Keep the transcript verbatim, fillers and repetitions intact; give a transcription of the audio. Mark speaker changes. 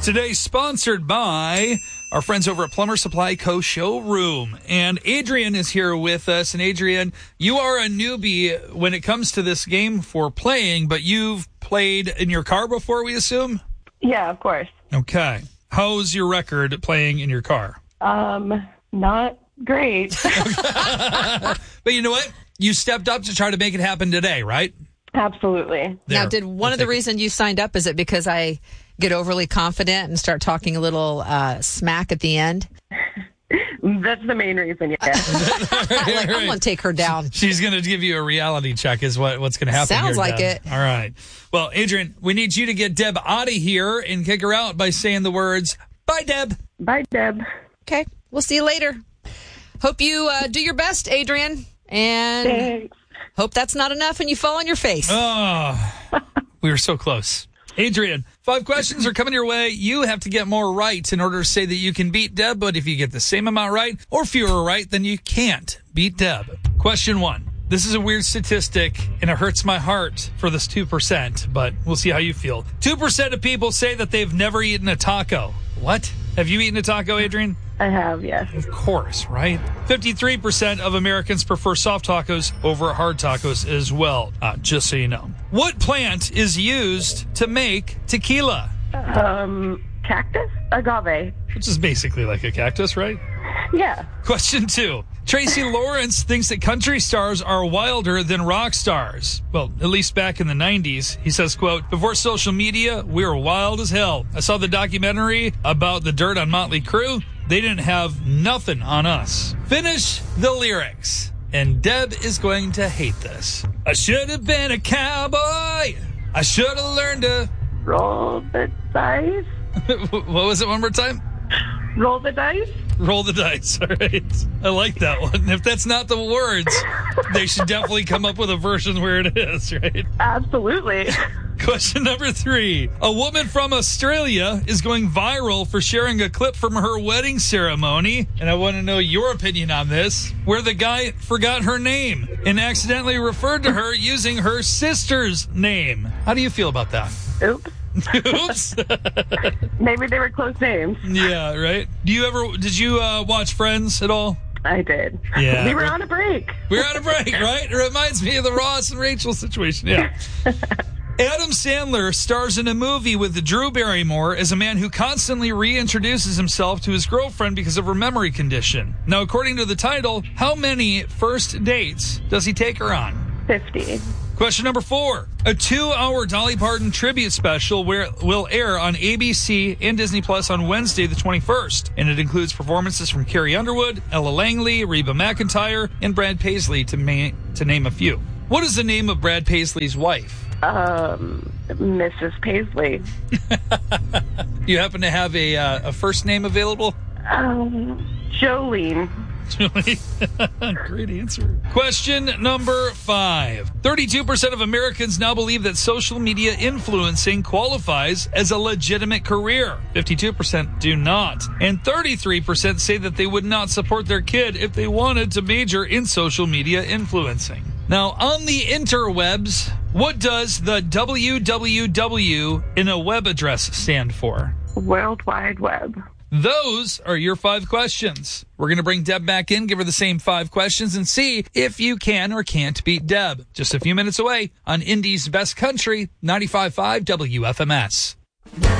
Speaker 1: Today, sponsored by our friends over at Plumber Supply Co. Showroom. And Adrian is here with us. And Adrian, you are a newbie when it comes to this game for playing, but you've played in your car before, we assume?
Speaker 2: Yeah, of course.
Speaker 1: Okay. How's your record playing in your car?
Speaker 2: Um, not great.
Speaker 1: But you know what? You stepped up to try to make it happen today, right?
Speaker 2: Absolutely.
Speaker 1: There.
Speaker 3: Now, did one
Speaker 1: We'll
Speaker 3: of the
Speaker 1: take it.
Speaker 3: reasons you signed up, is it because I get overly confident and start talking a little uh, smack at the end?
Speaker 2: That's the main reason, yeah.
Speaker 3: Like, I'm going to take her down.
Speaker 1: She's going to give you a reality check is what, what's going to happen.
Speaker 3: Sounds
Speaker 1: here,
Speaker 3: like
Speaker 1: Deb.
Speaker 3: it.
Speaker 1: All right. Well, Adrian, we need you to get Deb out of here and kick her out by saying the words, bye, Deb.
Speaker 2: Bye, Deb.
Speaker 3: Okay, we'll see you later. Hope you uh, do your best, Adrian, and
Speaker 2: Thanks.
Speaker 3: hope that's not enough and you fall on your face.
Speaker 1: Oh, we were so close. Adrian, five questions are coming your way. You have to get more right in order to say that you can beat Deb, but if you get the same amount right or fewer right, then you can't beat Deb. Question one. This is a weird statistic, and it hurts my heart for this two percent, but we'll see how you feel. two percent of people say that they've never eaten a taco. What? Have you eaten a taco, Adrian?
Speaker 2: I have, yes.
Speaker 1: Of course, right? fifty-three percent of Americans prefer soft tacos over hard tacos as well, uh, just so you know. What plant is used to make tequila?
Speaker 2: Um, cactus? Agave.
Speaker 1: Which is basically like a cactus, right?
Speaker 2: Yeah.
Speaker 1: Question two. Tracy Lawrence thinks that country stars are wilder than rock stars. Well, at least back in the nineties. He says, quote, before social media, we were wild as hell. I saw the documentary about the dirt on Motley Crue. They didn't have nothing on us. Finish the lyrics. And Deb is going to hate this. I should have been a cowboy. I should have learned to...
Speaker 2: Roll the dice.
Speaker 1: What was it one more time?
Speaker 2: Roll the dice.
Speaker 1: Roll the dice. All right. I like that one. If that's not the words, they should definitely come up with a version where it is, right?
Speaker 2: Absolutely.
Speaker 1: Question number three. A woman from Australia is going viral for sharing a clip from her wedding ceremony, and I want to know your opinion on this, where the guy forgot her name and accidentally referred to her using her sister's name. How do you feel about that?
Speaker 2: Oops.
Speaker 1: Oops.
Speaker 2: Maybe they were close names.
Speaker 1: Yeah, right? Do you ever, did you uh, watch Friends at all?
Speaker 2: I did.
Speaker 1: Yeah.
Speaker 2: We were on a break.
Speaker 1: We were on a break, right? It reminds me of the Ross and Rachel situation. Yeah. Adam Sandler stars in a movie with Drew Barrymore as a man who constantly reintroduces himself to his girlfriend because of her memory condition. Now, according to the title, how many first dates does he take her on?
Speaker 2: fifty.
Speaker 1: Question number four. A two-hour Dolly Parton tribute special where will air on A B C and Disney Plus on Wednesday the twenty-first, and it includes performances from Carrie Underwood, Ella Langley, Reba McEntire, and Brad Paisley, to, ma- to name a few. What is the name of Brad Paisley's wife?
Speaker 2: Um, Missus Paisley.
Speaker 1: You happen to have a, uh, a first name available?
Speaker 2: Um, Jolene.
Speaker 1: Great answer. Question number five. thirty-two percent of Americans now believe that social media influencing qualifies as a legitimate career. fifty-two percent do not. And thirty-three percent say that they would not support their kid if they wanted to major in social media influencing. Now, on the interwebs, what does the W W W in a web address stand for?
Speaker 2: World Wide Web.
Speaker 1: Those are your five questions. We're going to bring Deb back in, give her the same five questions, and see if you can or can't beat Deb. Just a few minutes away on Indy's Best Country, ninety-five point five W F M S.